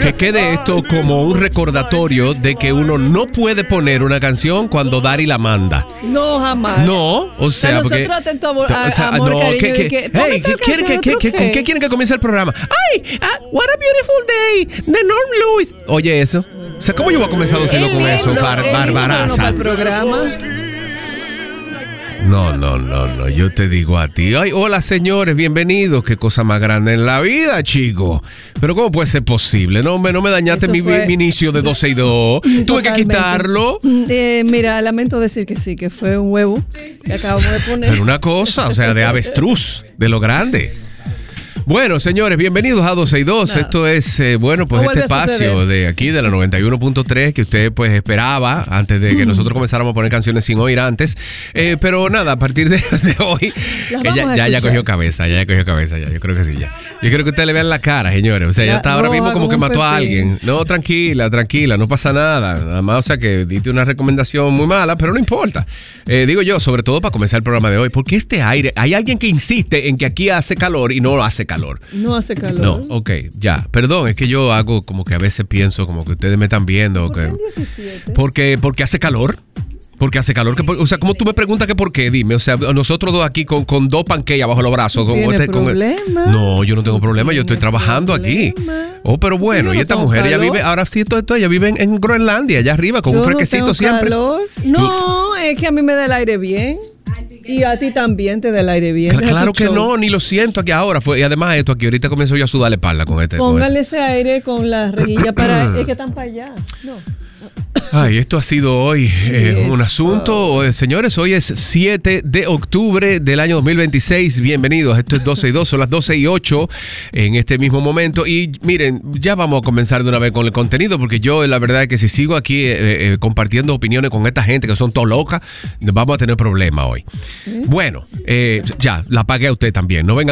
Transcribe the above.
que quede esto como un recordatorio de que uno no puede poner una canción cuando Dari la manda. No, jamás. No, o sea, nosotros porque... atentos a amor, no, cariño, ¿con qué quieren que comience el programa? ¡Ay! What a beautiful day de Norm Lewis. Oye, eso. O sea, ¿cómo yo voy a comenzar diciendo con eso? Barbaraza. No, yo te digo a ti. Ay, hola señores, bienvenidos. Qué cosa más grande en la vida, chico. Pero ¿cómo puede ser posible? No me dañaste mi inicio de 12 y 2. Tuve que quitarlo. Mira, lamento decir que sí, que fue un huevo que acabamos de poner. Pero una cosa, o sea, de avestruz, de lo grande. Bueno, señores, bienvenidos a 12 y 2. Esto es, pues este espacio de aquí, de la 91.3, que usted pues esperaba antes de que nosotros comenzáramos a poner canciones sin oír antes. Pero nada, a partir de hoy, ya cogió cabeza, yo creo que sí, ya. Yo quiero que ustedes le vean la cara, señores. O sea, ya está ahora mismo como que mató a alguien. No, tranquila, no pasa nada más, o sea, que diste una recomendación muy mala, pero no importa. Digo yo, sobre todo para comenzar el programa de hoy, porque este aire, hay alguien que insiste en que aquí hace calor y no lo hace calor. No hace calor. No, ok, ya. Perdón, es que yo hago como que a veces pienso como que ustedes me están viendo. ¿Por qué en 17? Porque hace calor. Porque hace calor. O sea, como tú me preguntas que por qué, dime. O sea, nosotros dos aquí con 2 pancakes abajo los brazos. ¿Tienes problema? No, yo no tengo problema. Yo estoy trabajando aquí. Oh, pero bueno, y esta mujer, ella vive, ahora sí, todo, ella vive en Groenlandia, allá arriba, con un fresquecito siempre. Calor. No, es que a mí me da el aire bien. Y a ti también te da el aire bien. Claro que no, ni lo siento aquí ahora. Y además esto aquí, ahorita comienzo yo a sudar la espalda con este. Póngale ese aire con la rejilla para... Es que están para allá. No. Ay, esto ha sido hoy un asunto. Señores, hoy es 7 de octubre del año 2026. Bienvenidos. Esto es 12 y 2, son las 12 y 8 en este mismo momento. Y miren, ya vamos a comenzar de una vez con el contenido, porque yo la verdad es que si sigo aquí compartiendo opiniones con esta gente que son todo locas, vamos a tener problemas hoy. Bueno, ya, la pagué a usted también. No venga